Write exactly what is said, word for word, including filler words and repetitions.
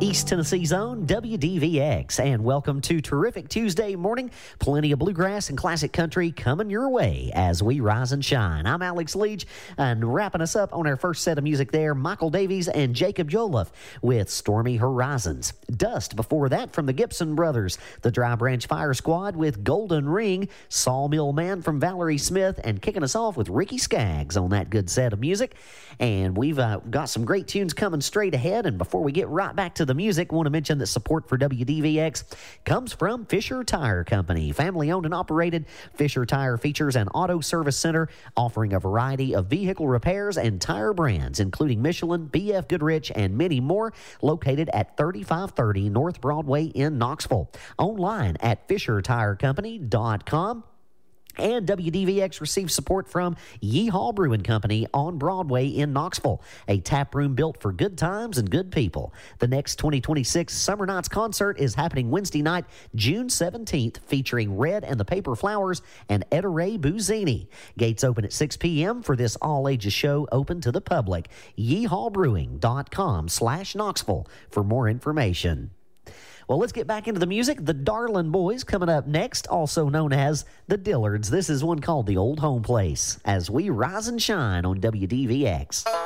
East Tennessee's own W D V X, and welcome to terrific Tuesday morning. Plenty of bluegrass and classic country coming your way as we rise and shine. I'm Alex Leach, and wrapping us up on our first set of music there, Michael Davies and Jacob Joliffe with Stormy Horizons. Dust before that from the Gibson Brothers, the Dry Branch Fire Squad with Golden Ring, Sawmill Man from Valerie Smith, and kicking us off with Ricky Skaggs on that good set of music. And we've uh, got some great tunes coming straight ahead, and before we get right back to the music, I want to mention that support for W D V X comes from Fisher Tire Company. Family owned and operated, Fisher Tire features an auto service center offering a variety of vehicle repairs and tire brands, including Michelin, B F Goodrich, and many more, located at thirty-five thirty North Broadway in Knoxville. Online at fisher tire company dot com. And W D V X receives support from Yeehaw Brewing Company on Broadway in Knoxville, a tap room built for good times and good people. The next twenty twenty-six Summer Nights concert is happening Wednesday night, June seventeenth, featuring Red and the Paper Flowers and Etta Ray Buzzini. Gates open at six p.m. for this all-ages show open to the public. yeehaw brewing dot com slash Knoxville for more information. Well, let's get back into the music. The Darlin' Boys coming up next, also known as the Dillards. This is one called The Old Home Place, as we rise and shine on W D V X.